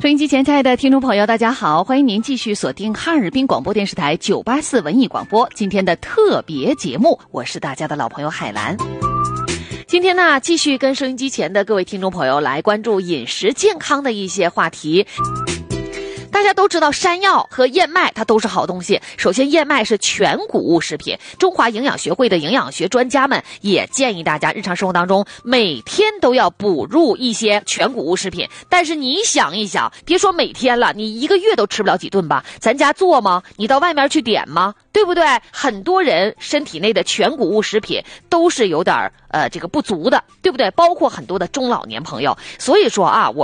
收音机前，亲爱的听众朋友，大家好，欢迎您继续锁定哈尔滨广播电视台984文艺广播今天的特别节目，我是大家的老朋友海兰。今天呢，继续跟收音机前的各位听众朋友来关注饮食健康的一些话题。大家都知道山药和燕麦它都是好东西。首先，燕麦是全谷物食品，中华营养学会的营养学专家们也建议大家日常生活当中每天都要补入一些全谷物食品。但是你想一想，别说每天了，你一个月都吃不了几顿吧？咱家做吗？你到外面去点吗？对不对？很多人身体内的全谷物食品都是有点这个不足的，对不对？包括很多的中老年朋友。所以说啊，